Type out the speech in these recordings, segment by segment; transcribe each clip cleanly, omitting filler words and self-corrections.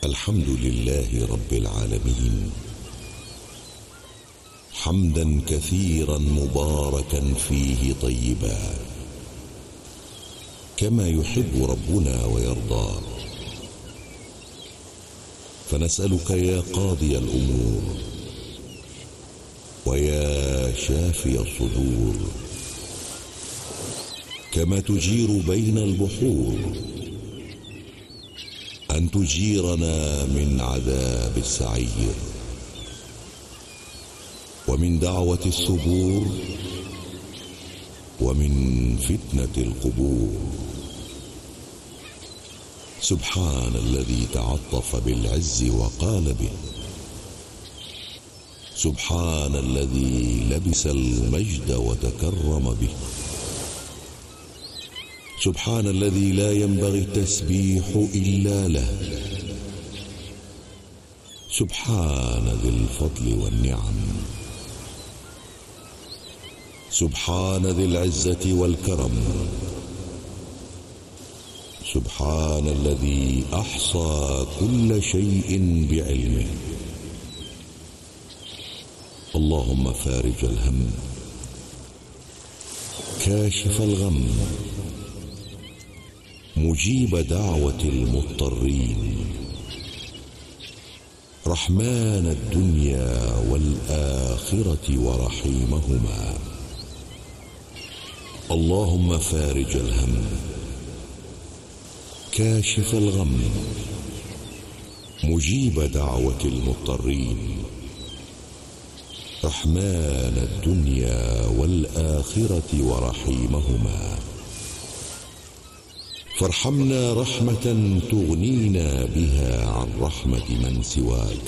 الحمد لله رب العالمين، حمدا كثيرا مباركا فيه طيبا، كما يحب ربنا ويرضى. فنسألك يا قاضي الأمور ويا شافي الصدور، كما تجير بين البحور، أن تجيرنا من عذاب السعير، ومن دعوة الثبور، ومن فتنة القبور. سبحان الذي تعطف بالعز وقال به، سبحان الذي لبس المجد وتكرم به، سبحان الذي لا ينبغي التسبيح إلا له، سبحان ذي الفضل والنعم، سبحان ذي العزة والكرم، سبحان الذي أحصى كل شيء بعلمه. اللهم فارج الهم، كاشف الغم، مجيب دعوة المضطرين، رحمن الدنيا والآخرة ورحيمهما. اللهم فارج الهم، كاشف الغم، مجيب دعوة المضطرين، رحمن الدنيا والآخرة ورحيمهما. فارحمنا رحمة تغنينا بها عن رحمة من سواك.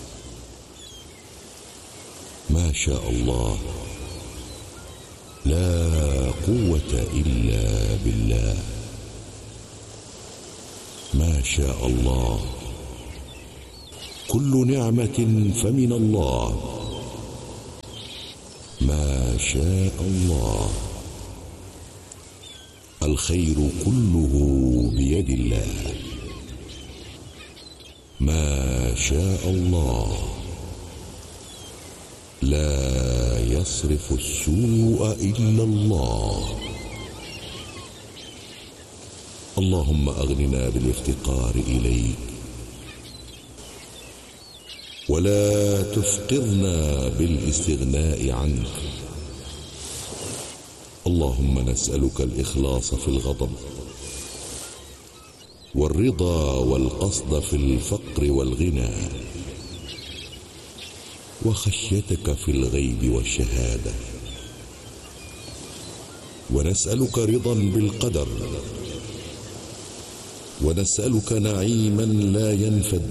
ما شاء الله، لا قوة إلا بالله. ما شاء الله، كل نعمة فمن الله. ما شاء الله، الخير كله بيد الله. ما شاء الله، لا يصرف السوء إلا الله. اللهم أغننا بالافتقار إليك، ولا تفقرنا بالاستغناء عنك. اللهم نسألك الإخلاص في الغضب، والرضا والقصد في الفقر والغنى، وخشيتك في الغيب والشهادة. ونسألك رضا بالقدر، ونسألك نعيما لا ينفد،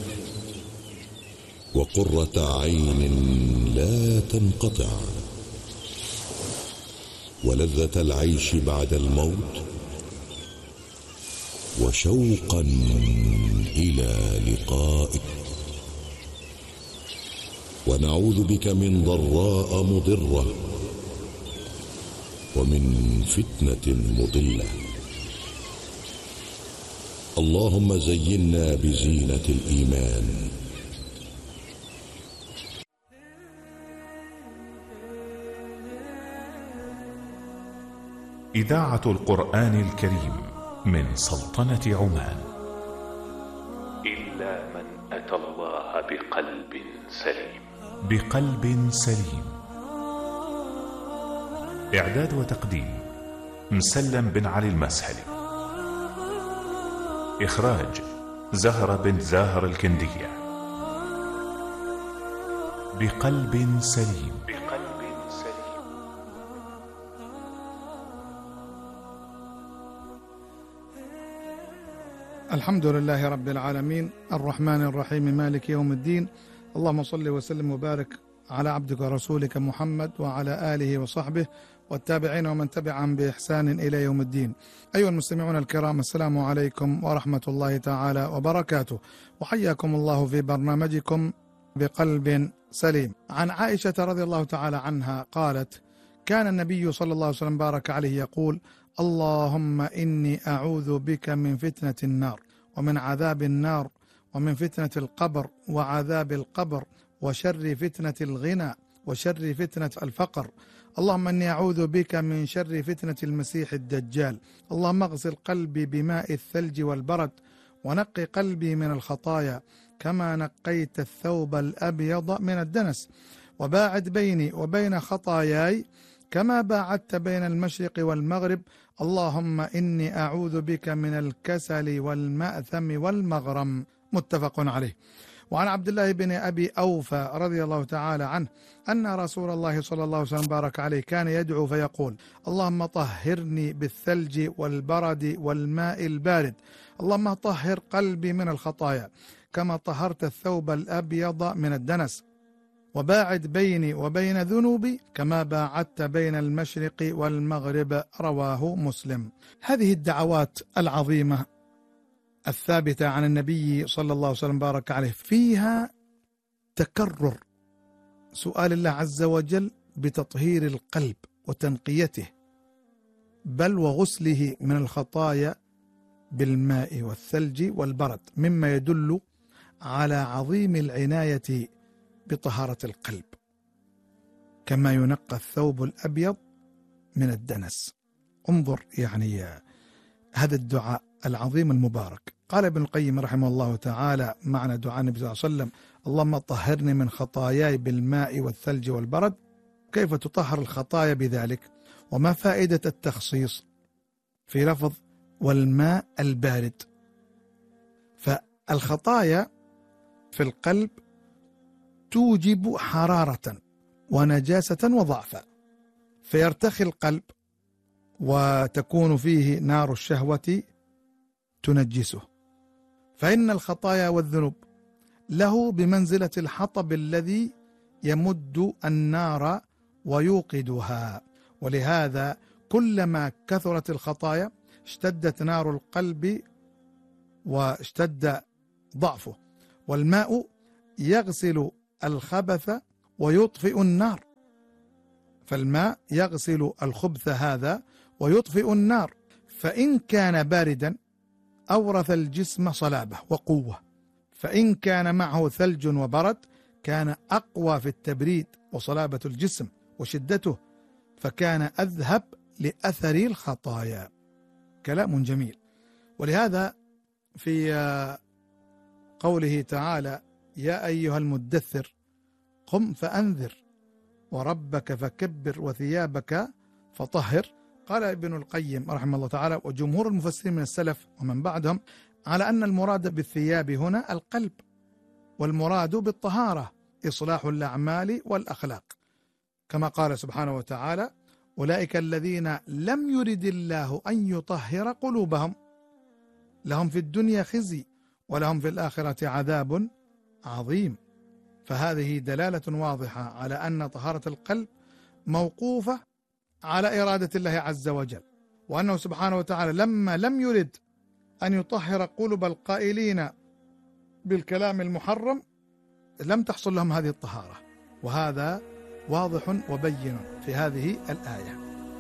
وقرة عين لا تنقطع، ولذة العيش بعد الموت، وشوقا إلى لقائك. ونعوذ بك من ضراء مضرة، ومن فتنة مضلة. اللهم زينا بزينة الإيمان. إذاعة القرآن الكريم من سلطنة عمان. إلا من أتى الله بقلب سليم. بقلب سليم. إعداد وتقديم مسلم بن علي المسهلي. إخراج زهرة بن زاهر الكندية. بقلب سليم. بقلب سليم. الحمد لله رب العالمين، الرحمن الرحيم، مالك يوم الدين. اللهم صل وسلم وبارك على عبدك ورسولك محمد وعلى آله وصحبه والتابعين ومن تبعهم بإحسان إلى يوم الدين. أيها المستمعون الكرام، السلام عليكم ورحمة الله تعالى وبركاته، وحياكم الله في برنامجكم بقلب سليم. عن عائشة رضي الله تعالى عنها قالت: كان النبي صلى الله عليه وسلم بارك عليه يقول: اللهم إني أعوذ بك من فتنة النار ومن عذاب النار ومن فتنة القبر وعذاب القبر وشر فتنة الغنى وشر فتنة الفقر. اللهم إني أعوذ بك من شر فتنة المسيح الدجال. اللهم اغسل قلبي بماء الثلج والبرد ونقي قلبي من الخطايا كما نقيت الثوب الأبيض من الدنس، وباعد بيني وبين خطاياي كما باعدت بين المشرق والمغرب. اللهم إني أعوذ بك من الكسل والمأثم والمغرم. متفق عليه. وعن عبد الله بن أبي أوفى رضي الله تعالى عنه أن رسول الله صلى الله عليه وسلم بارك عليه كان يدعو فيقول: اللهم طهرني بالثلج والبرد والماء البارد. اللهم طهر قلبي من الخطايا كما طهرت الثوب الأبيض من الدنس، وباعد بيني وبين ذنوبي كما باعدت بين المشرق والمغرب. رواه مسلم. هذه الدعوات العظيمة الثابتة عن النبي صلى الله عليه وسلم بارك عليه فيها تكرر سؤال الله عز وجل بتطهير القلب وتنقيته، بل وغسله من الخطايا بالماء والثلج والبرد، مما يدل على عظيم العناية بطهارة القلب كما ينقى الثوب الأبيض من الدنس. انظر يعني هذا الدعاء العظيم المبارك. قال ابن القيم رحمه الله تعالى معنى دعاء النبي صلى الله عليه وسلم: اللهم طهرني من خطاياي بالماء والثلج والبرد. كيف تطهر الخطايا بذلك؟ وما فائدة التخصيص في لفظ والماء البارد؟ فالخطايا في القلب توجب حرارة ونجاسة وضعفا، فيرتخي القلب وتكون فيه نار الشهوة تنجسه. فإن الخطايا والذنوب له بمنزلة الحطب الذي يمد النار ويوقدها، ولهذا كلما كثرت الخطايا اشتدت نار القلب واشتد ضعفه. والماء يغسل الخبث ويطفئ النار، فالماء يغسل الخبث هذا ويطفئ النار، فإن كان باردا أورث الجسم صلابة وقوة، فإن كان معه ثلج وبرد كان أقوى في التبريد وصلابة الجسم وشدته، فكان أذهب لأثر الخطايا. كلام جميل. ولهذا في قوله تعالى: يا أيها المدثر قم فأنذر وربك فكبر وثيابك فطهر. قال ابن القيم رحمه الله تعالى وجمهور المفسرين من السلف ومن بعدهم على أن المراد بالثياب هنا القلب، والمراد بالطهارة إصلاح الأعمال والأخلاق، كما قال سبحانه وتعالى: أولئك الذين لم يرد الله أن يطهر قلوبهم لهم في الدنيا خزي ولهم في الآخرة عذاب عظيم. فهذه دلالة واضحة على أن طهارة القلب موقوفة على إرادة الله عز وجل، وأنه سبحانه وتعالى لما لم يرد أن يطهر قلوب القائلين بالكلام المحرم لم تحصل لهم هذه الطهارة، وهذا واضح وبين في هذه الآية.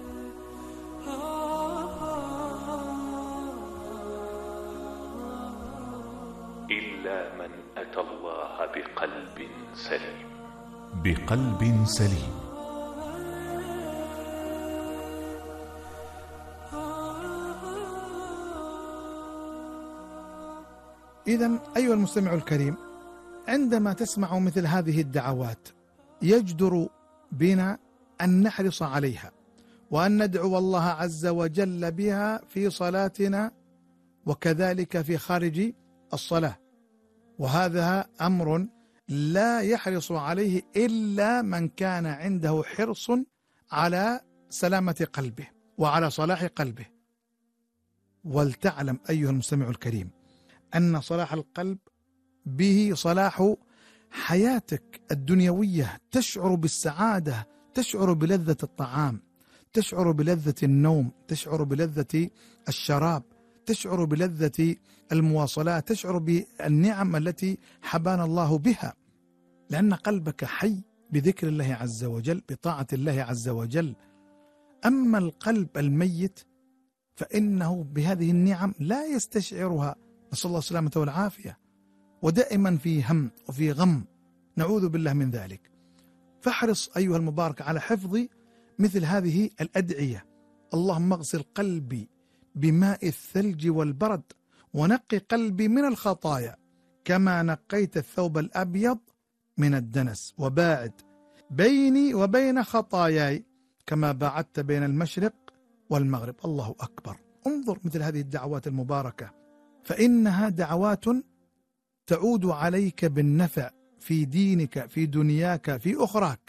إلا من أتى الله بقلب سليم. بقلب سليم. إذن أيها المستمع الكريم، عندما تسمع مثل هذه الدعوات يجدر بنا أن نحرص عليها وأن ندعو الله عز وجل بها في صلاتنا وكذلك في خارج الصلاة، وهذا أمر لا يحرص عليه إلا من كان عنده حرص على سلامة قلبه وعلى صلاح قلبه. ولتعلم أيها المستمع الكريم أن صلاح القلب به صلاح حياتك الدنيوية، تشعر بالسعادة، تشعر بلذة الطعام، تشعر بلذة النوم، تشعر بلذة الشراب، تشعر بلذة المواصلات، تشعر بالنعم التي حبانا الله بها، لأن قلبك حي بذكر الله عز وجل، بطاعة الله عز وجل. أما القلب الميت فإنه بهذه النعم لا يستشعرها، نسأل الله السلامة والعافية. ودائما في هم وفي غم، نعوذ بالله من ذلك. فاحرص أيها المبارك على حفظ مثل هذه الأدعية: اللهم اغسل قلبي بماء الثلج والبرد ونقي قلبي من الخطايا كما نقيت الثوب الأبيض من الدنس، وباعد بيني وبين خطاياي كما باعدت بين المشرق والمغرب. الله أكبر. انظر مثل هذه الدعوات المباركة، فإنها دعوات تعود عليك بالنفع في دينك، في دنياك، في أخراك.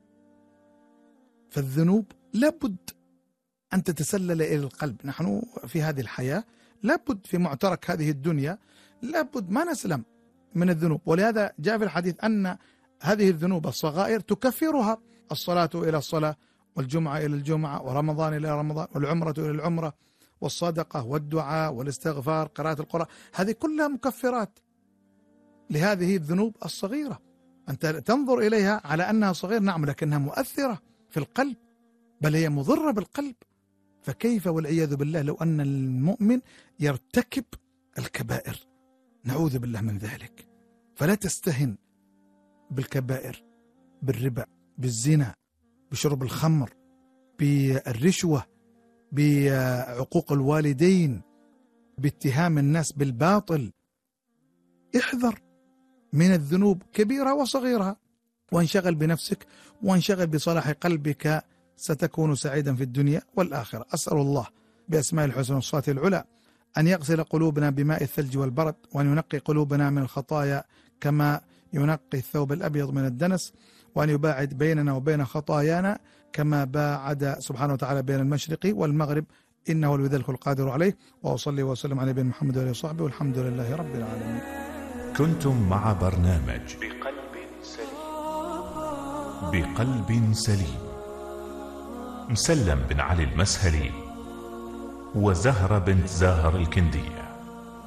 فالذنوب لابد أن تتسلل إلى القلب. نحن في هذه الحياة لابد في معترك هذه الدنيا لابد ما نسلم من الذنوب، ولهذا جاء في الحديث أن هذه الذنوب الصغائر تكفرها الصلاة إلى الصلاة، والجمعة إلى الجمعة، ورمضان إلى رمضان، والعمرة إلى العمرة، والصدقة والدعاء والاستغفار، قراءة القرآن، هذه كلها مكفرات لهذه الذنوب الصغيرة. أنت تنظر إليها على أنها صغيرة، نعم، لكنها مؤثرة في القلب، بل هي مضرة بالقلب. فكيف والعياذ بالله لو أن المؤمن يرتكب الكبائر؟ نعوذ بالله من ذلك. فلا تستهن بالكبائر، بالربا، بالزنا، بشرب الخمر، بالرشوة، بعقوق الوالدين، باتهام الناس بالباطل. احذر من الذنوب كبيرة وصغيرة، وانشغل بنفسك وانشغل بصلاح قلبك، ستكون سعيدا في الدنيا والآخرة. أسأل الله بأسماء الحسنى والصفات العلى أن يغسل قلوبنا بماء الثلج والبرد، وأن ينقي قلوبنا من الخطايا كما ينقي الثوب الأبيض من الدنس، وأن يباعد بيننا وبين خطايانا كما باعد سبحانه وتعالى بين المشرق والمغرب، إنه ولي ذلك القادر عليه. وأصلي وسلم على نبينا محمد وآله وصحبه، والحمد لله رب العالمين. كنتم مع برنامج بقلب سليم، مسلم بن علي المسهلي وزهرة بنت زاهر الكندية.